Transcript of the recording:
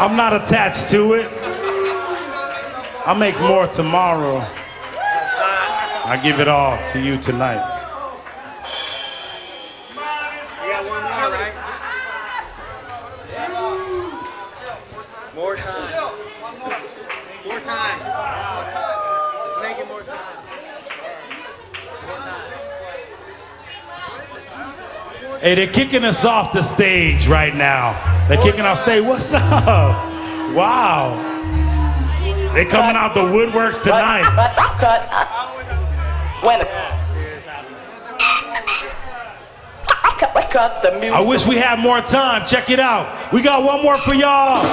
I'm not attached to it. I'll make more tomorrow. I give it all to you tonight. We got one more, right? More time. More time. Let's make it more time. Hey, they're kicking us off the stage right now. They're kicking off stage. What's up? Wow. They're coming out the woodworks tonight. Cut. When? Cut the music. I wish we had more time. Check it out. We got one more for y'all.